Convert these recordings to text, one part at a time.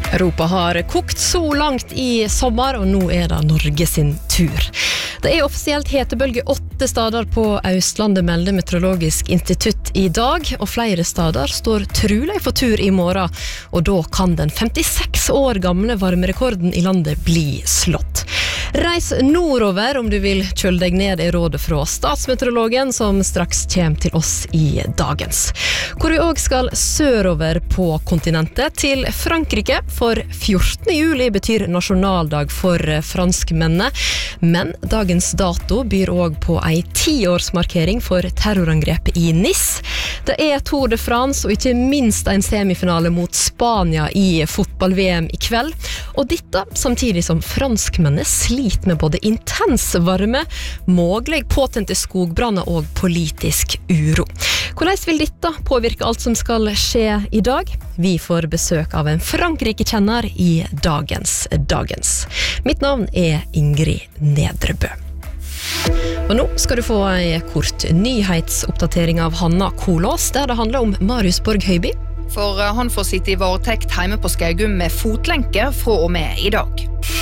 Europa har kokt så langt i sommer, og nå det Norge sin tur. Det offisielt hetebølge 8 stader på Østlandet, melder Meteorologisk institutt i dag, og flere stader står trolig for tur i morgen, og da kan den 56 år gamle varmerekorden i landet bli slått. Reis nordover om du vil kjøle deg ned i rådet fra statsmeteorologen, som straks kommer til oss i dagens. Hvor vi også skal sørover på kontinentet, til Frankrike, for 14. juli betyr nasjonaldag for franskmennene, men dagens dato byr også på en 10-årsmarkering for terrorangrepet i Nice. Det Tour de France, og ikke minst en semifinale mot Spania i fotball-VM i kveld, og dette samtidig som franskmennene sliter med både intens varme, mulig påtente skogbranner og politisk uro. Hvordan vil dette påvirke alt som skal skje i dag? Vi får besøk av en Frankrike-kjenner i dagens. Mitt navn Ingrid Nedrebø. Og nå skal du få en kort nyhetsoppdatering av Hanna Kolås, der det handler om Marius Borg Høiby. For han får sitte i varetekt hjemme på Skaugum med fotlenke fra og med i dag.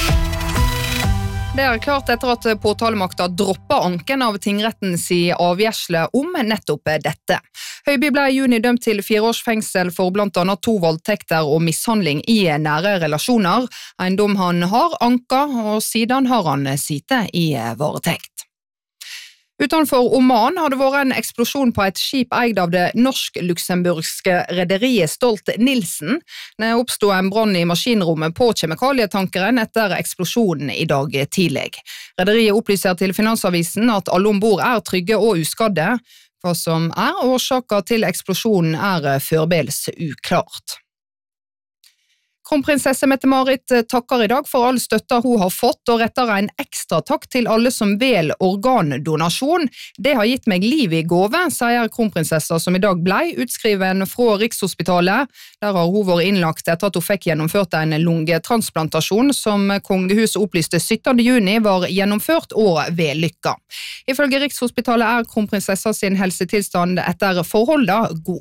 Det klart etter at påtalemakta droppet anken av tingrettens avgjørsle om nettopp dette. Høiby ble i juni dømt til 4 års fengsel for blant annet 2 voldtekter og mishandling i nære relasjoner. En dom han har anka, og siden har han sittet i varetekt. Utenfor Oman har det vært en eksplosjon på et skip eid av det norsk-luxemburgske rederiet Stolt-Nielsen. Det oppstod en brann i maskinrommet på kjemikalietankeren etter eksplosjonen i dag tidlig. Rederiet opplyser til Finansavisen at alle ombord trygge og uskadde. Hva som årsaken til eksplosjonen foreløpig uklart. Kronprinsesse Mette-Marit takker i dag for all støtta hun har fått, og retter en ekstra takk til alle som vel organdonasjon. Det har gitt meg liv i gave, sier kronprinsessa som i dag ble utskriven fra Rikshospitalet. Der har hun vært innlagt etter at hun fikk gjennomført en lungetransplantasjon som kongehuset opplyste 17. juni var gjennomført og vellykket. Ifølge Rikshospitalet kronprinsessa sin helsetilstand etter forholdet god.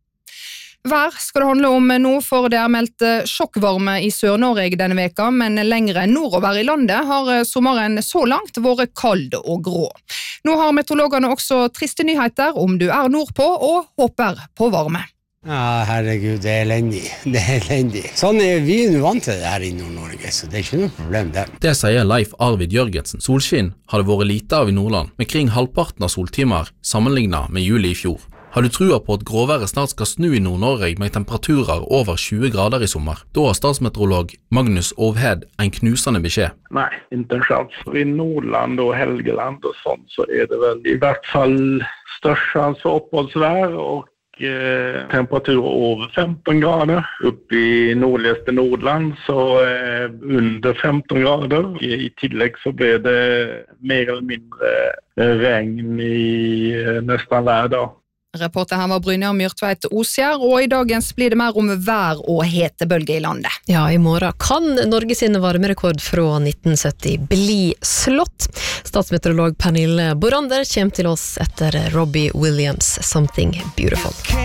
Vær skal det handle om nå, for det meldt sjokkvarme i Sør-Norge denne veka, men lengre nordover i landet har sommeren så langt vært kald og grå. Nå har meteorologene også triste nyheter om du nordpå og håper på varme. Ja, herregud, det elendig. Sånn vi nå vant til det her i Nord-Norge, så det ikke noe problem det. Det sier Leif Arvid Jørgensen. Solskinn har det vært lite av i Nordland, med kring halvparten av soltimer sammenlignet med juli i fjor. Har du trua på at gråværet snart skal snu i Nord-Norge med temperaturer over 20 grader i sommer? Da har statsmeteorolog Magnus Ovhed en knusende beskjed. Nej, inte en chans. I Nordland och Helgeland och sånt så är det väl i vart fall störst chans för uppehållsvär och temperaturer över 15 grader. Upp i nordligaste Nordland så under 15 grader. I tillägg så blir det mer eller mindre regn i nästan hver dag. Reporter her var Brynjar Myrtveit Osjær, og i dagens blir det mer om vær og hetebølge i landet. Ja, i morgen kan Norge sin varmerekord fra 1970 bli slått. Statsmeteorolog Pernille Borander kommer til oss etter Robbie Williams' Something Beautiful.